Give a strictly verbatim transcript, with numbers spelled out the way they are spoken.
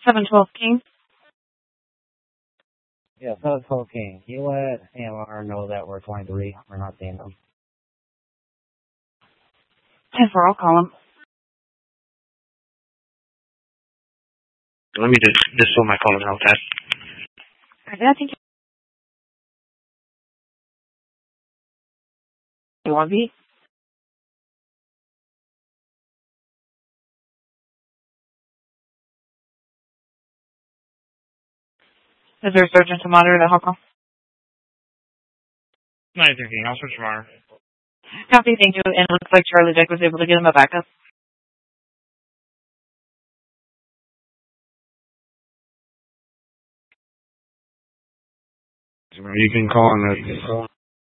seven twelve King. Yeah, seven twelve King. Can you let A M R know that we're twenty-three? We're not seeing them. ten four, I'll call him. Let me just, just fill my caller out that. Alright, I think you want to be? Is there a surgeon to monitor the call? nine thirteen, I'll switch tomorrow. Copy, thank you. And it looks like Charlie Dick was able to get him a backup. You can call on the